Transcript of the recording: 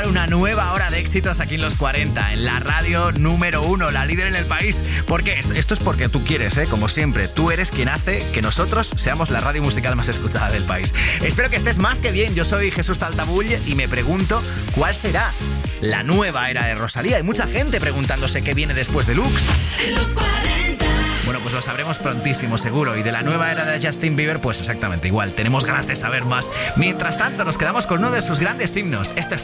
una nueva hora de éxitos aquí en Los 40, en la radio número 1, la líder en el país. ¿Por qué? Esto es porque tú quieres, como siempre. Tú eres quien hace que nosotros seamos la radio musical más escuchada del país. Espero que estés más que bien. Yo soy Jesús Taltabull y me pregunto cuál será la nueva era de Rosalía. Hay mucha gente preguntándose qué viene después de Lux. En Los 40. Bueno, pues lo sabremos prontísimo, seguro. Y de la nueva era de Justin Bieber, pues exactamente igual. Tenemos ganas de saber más. Mientras tanto, nos quedamos con uno de sus grandes himnos. Esto es